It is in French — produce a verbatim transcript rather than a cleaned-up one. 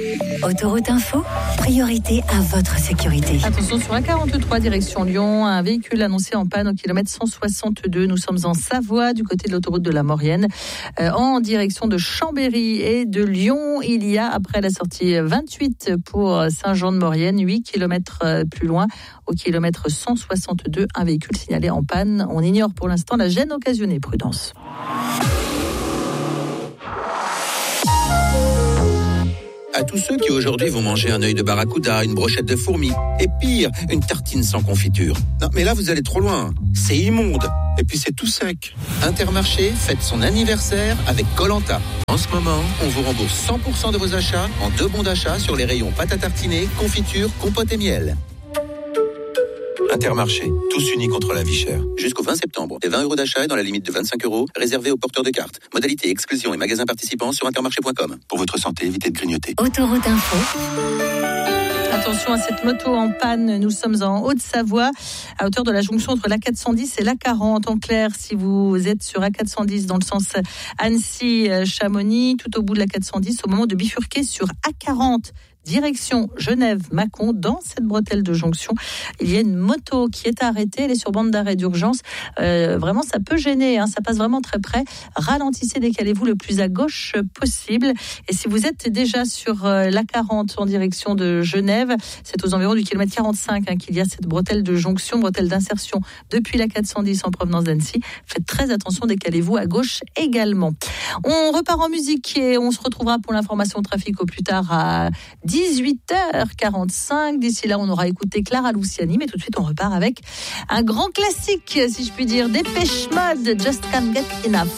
Autoroute Info, priorité à votre sécurité. Attention sur A quarante-trois, direction Lyon, un véhicule annoncé en panne au kilomètre cent soixante-deux. Nous sommes en Savoie, du côté de l'autoroute de la Maurienne, euh, en direction de Chambéry et de Lyon. Il y a, après la sortie vingt-huit pour Saint-Jean-de-Maurienne, huit kilomètres plus loin, au kilomètre cent soixante-deux, un véhicule signalé en panne. On ignore pour l'instant la gêne occasionnée. Prudence. À tous ceux qui aujourd'hui vont manger un œil de barracuda, une brochette de fourmis, et pire, une tartine sans confiture. Non, mais là, vous allez trop loin. C'est immonde. Et puis, c'est tout sec. Intermarché fête son anniversaire avec Koh-Lanta. En ce moment, on vous rembourse cent pour cent de vos achats en deux bons d'achat sur les rayons pâte à tartiner, confiture, compote et miel. Intermarché, tous unis contre la vie chère. Jusqu'au vingt septembre, et vingt euros d'achat dans la limite de vingt-cinq euros, réservés aux porteurs de cartes. Modalité, exclusion et magasins participants sur intermarché point com. Pour votre santé, évitez de grignoter. Autoroute Info. Attention à cette moto en panne, nous sommes en Haute-Savoie, à hauteur de la jonction entre l'A quatre cent dix et l'A quarante. En clair, si vous êtes sur A quatre cent dix dans le sens Annecy-Chamonix, tout au bout de l'A quatre cent dix, au moment de bifurquer sur A quarante, direction Genève-Mâcon, dans cette bretelle de jonction, il y a une moto qui est arrêtée, elle est sur bande d'arrêt d'urgence. Euh, vraiment, ça peut gêner, hein, ça passe vraiment très près. Ralentissez, décalez-vous le plus à gauche possible. Et si vous êtes déjà sur euh, l'A quarante en direction de Genève, c'est aux environs du kilomètre quarante-cinq hein, qu'il y a cette bretelle de jonction, bretelle d'insertion depuis l'A quatre cent dix en provenance d'Annecy. Faites très attention, décalez-vous à gauche également. On repart en musique et on se retrouvera pour l'information trafic au plus tard à dix-huit heures quarante-cinq. D'ici là, on aura écouté Clara Luciani, mais tout de suite, on repart avec un grand classique, si je puis dire, Dépêche Mode, Just Can't Get Enough.